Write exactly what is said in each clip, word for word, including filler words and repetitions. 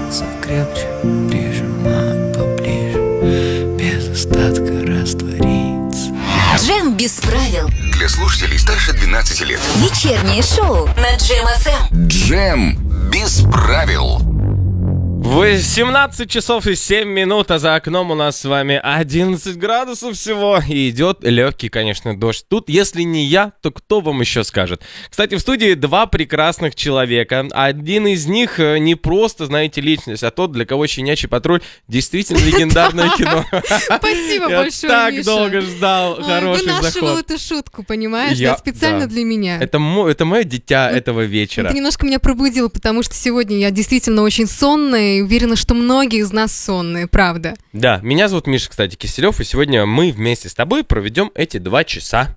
прижаться крепче, прижимать поближе, без остатка раствориться. Джем без правил. Для слушателей старше двенадцати лет. Вечернее шоу на Джем эф эм. Джем без правил. восемнадцать часов и семь минут, а за окном у нас с вами одиннадцать градусов всего. И идет легкий, конечно, дождь. Тут, если не я, то кто вам еще скажет? Кстати, в студии два прекрасных человека. Один из них не просто, знаете, личность, а тот, для кого «Щенячий патруль» действительно легендарное кино. Спасибо большое, Я так Миша. долго ждал хороший заход. Вынашивал эту шутку, понимаешь? Я- Да, специально да. для меня. Это мо- это мое дитя этого вечера. Ты немножко меня пробудила, потому что сегодня я действительно очень сонная и уверена, что многие из нас сонные, правда. Да, меня зовут Миша, кстати, Киселев, и сегодня мы вместе с тобой проведем эти два часа.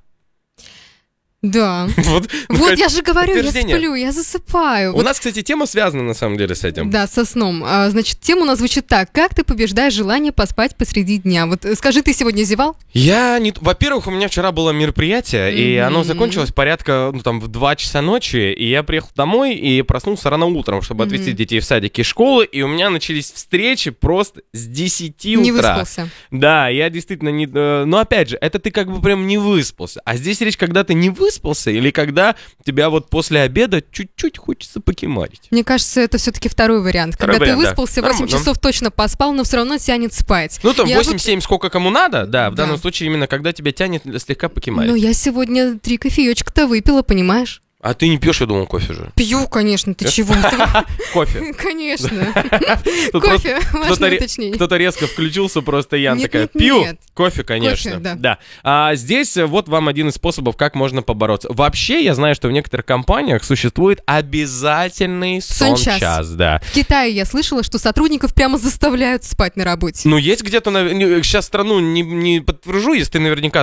Да. Вот, Вот я же говорю, я подтверждение. сплю, я засыпаю. У Вот, нас, кстати, тема связана на самом деле с этим. да, со сном. А, значит, тема у нас звучит так. Как ты побеждаешь желание поспать посреди дня? Вот э, скажи, ты сегодня зевал? Я не... Во-первых, у меня вчера было мероприятие, и Мгм. оно закончилось порядка, ну, там, в два часа ночи, и я приехал домой и проснулся рано утром, чтобы Мгм. отвезти детей в садик и школу, и у меня начались встречи просто с десяти Не утра. выспался. Да, я действительно не... э, Но опять же, это ты как бы прям не выспался. А здесь речь, когда ты не выспался, или когда тебя вот после обеда чуть-чуть хочется покемарить. Мне кажется, это все-таки второй вариант. Второй Когда вариант, ты да. выспался, восемь Нормально. часов точно поспал, но все равно тянет спать. Ну, там Я восемь-семь сколько кому надо, да, в Да. данном случае именно когда тебя тянет слегка покемарить. Ну, я сегодня три кофеечка-то выпила, понимаешь? А ты не пьешь, я думал, кофе же. Пью, конечно, ты чего? Кофе. Конечно. Тут Кофе, Кто-то, важно ре- уточнение. кто-то резко включился, просто Ян Нет, такая, нет, пью, нет. кофе, конечно. Кофе, да. А здесь э, вот вам один из способов, как можно побороться. Вообще, я знаю, что в некоторых компаниях существует обязательный Сон-час. сон-час, да. В Китае я слышала, что сотрудников прямо заставляют спать на работе. Ну, есть где-то, сейчас страну не, не подтвержу, если ты наверняка